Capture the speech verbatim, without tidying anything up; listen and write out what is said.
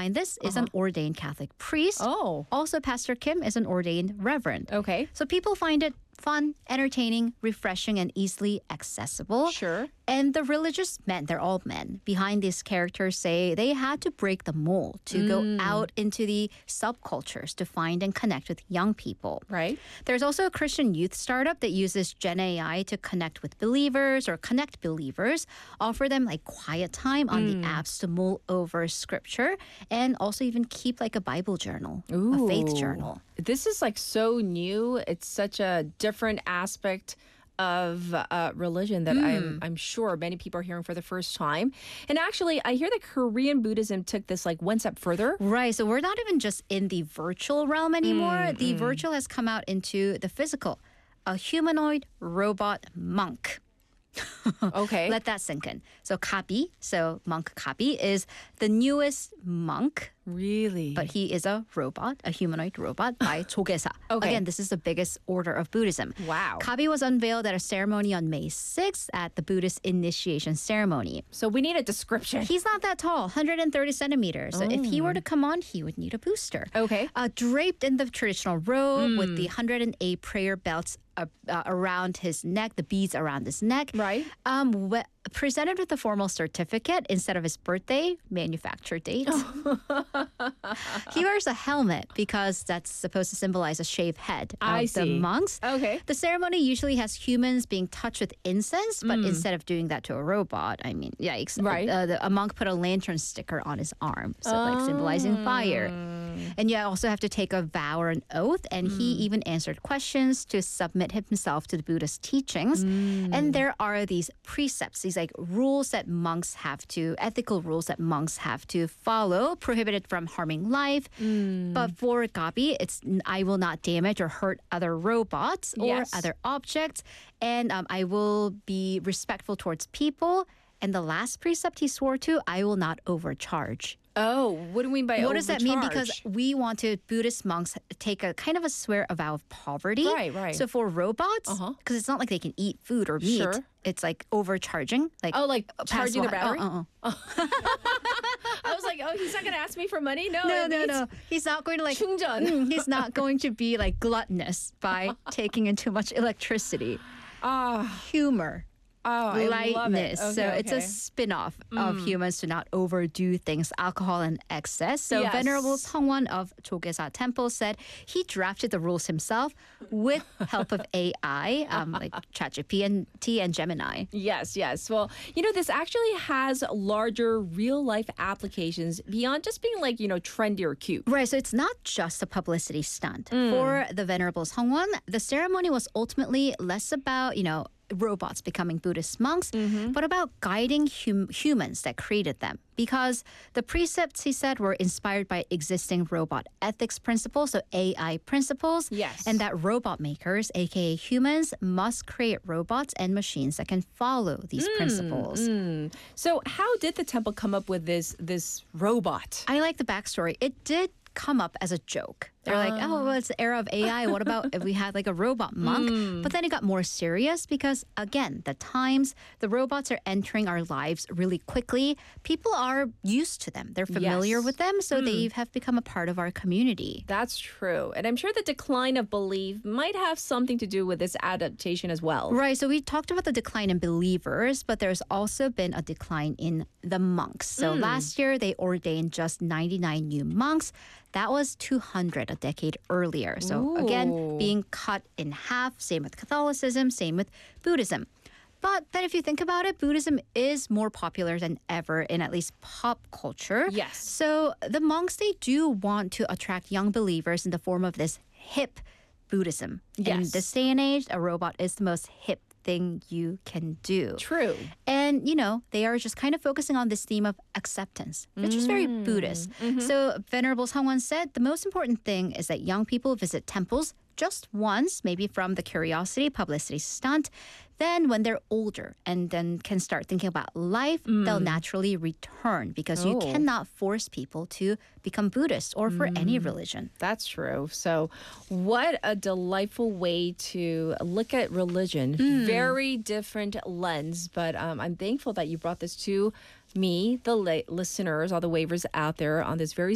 behind this is an ordained Catholic priest. Oh. Also, Pastor Kim is an ordained reverend. Okay. So people find it fun, entertaining, refreshing, and easily accessible. Sure. And the religious men, they're all men, behind these characters say they had to break the mold to Mm. go out into the subcultures to find and connect with young people. Right. There's also a Christian youth startup that uses Gen A I to connect with believers or connect believers, offer them like quiet time on Mm. the apps to mull over scripture, and also even keep like a Bible journal, a faith Ooh. journal. This is like so new. It's such a different aspect of uh, religion that I'm I'm sure many people are hearing for the first time. And actually, I hear that Korean Buddhism took this like one step further. Right. So we're not even just in the virtual realm anymore. The virtual has come out into the physical. A humanoid robot monk. Okay. Let that sink in. So Kabi, so monk Kabi, is the newest monk, Really? but he is a robot, a humanoid robot by Jogesa. Okay. Again, this is the biggest order of Buddhism. Wow. Kabi was unveiled at a ceremony on May sixth at the Buddhist initiation ceremony. So we need a description. He's not that tall, one hundred thirty centimeters. So if he were to come on, he would need a booster. Okay. Uh, draped in the traditional robe with the one hundred eight prayer belts uh, uh, around his neck, the beads around his neck. Right. Um, wh- presented with a formal certificate instead of his birthday, manufacture date. He wears a helmet because that's supposed to symbolize a shaved head of I the see. monks. Okay. The ceremony usually has humans being touched with incense, but instead of doing that to a robot, I mean, yikes. Right. Uh, the, a monk put a lantern sticker on his arm, so like symbolizing fire. And you also have to take a vow or an oath, and he even answered questions to submit himself to the Buddhist teachings. And there are these precepts, these like rules that monks have to, ethical rules that monks have to follow, prohibited from harming life. But for Gabi, it's I will not damage or hurt other robots or Yes. other objects, and um, I will be respectful towards people. And the last precept he swore to, I will not overcharge. Oh, what do we mean by What does that mean? Because overcharge? we want to, Buddhist monks take a kind of a swear, a vow of poverty. Right, right. So for robots, because Uh-huh. it's not like they can eat food or meat, Sure. it's like overcharging. Like Oh, like past charging the one- battery? Uh, uh, uh. I was like, oh, he's not going to ask me for money? No, No, it no, means no. He's not going to like. 충전. Mm, he's not going to be like gluttonous by taking in too much electricity. Ah, Humor. oh, I love it. Lightness. Okay, so it's a okay. spin-off of humans to not overdo things, alcohol and excess. So Yes. Venerable Songwon of Jogesa Temple said he drafted the rules himself with help of A I, um, like ChatGPT and Gemini. Yes, yes. Well, you know, this actually has larger real life applications beyond just being like, you know, trendy or cute. Right, so it's not just a publicity stunt. For the Venerable Songwon, the ceremony was ultimately less about, you know, robots becoming Buddhist monks, but about guiding hum- humans that created them. Because the precepts, he said, were inspired by existing robot ethics principles, so A I principles. Yes. And that robot makers, aka humans, must create robots and machines that can follow these principles. So how did the temple come up with this this robot? I like the backstory. It did come up as a joke. They're like, oh, well, it's the era of A I. What about if we had like a robot monk? But then it got more serious because, again, the times the robots are entering our lives really quickly. People are used to them. They're familiar Yes. with them, so they have become a part of our community. That's true. And I'm sure the decline of belief might have something to do with this adaptation as well. Right, so we talked about the decline in believers, but there's also been a decline in the monks. So last year, they ordained just ninety-nine new monks. That was two hundred a decade earlier. So again, Ooh. being cut in half, same with Catholicism, same with Buddhism. But then if you think about it, Buddhism is more popular than ever in at least pop culture. Yes. So the monks, they do want to attract young believers in the form of this hip Buddhism. In Yes. this day and age, a robot is the most hip thing you can do. True. And, you know, they are just kind of focusing on this theme of acceptance, which is very Buddhist. So Venerable Songwon said the most important thing is that young people visit temples just once, maybe from the curiosity, publicity stunt. Then when they're older and then can start thinking about life, they'll naturally return because you Oh. cannot force people to become Buddhist or for any religion. That's true. So, what a delightful way to look at religion. Very different lens, but um, I'm thankful that you brought this to me, the la- listeners, all the waivers out there on this very